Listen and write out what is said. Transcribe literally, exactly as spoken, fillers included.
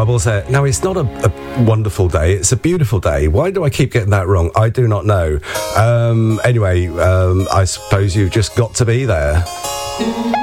I will say it. No, it's not a, a wonderful day. It's a beautiful day. Why do I keep getting that wrong? I do not know. Um, anyway, um, I suppose you've just got to be there.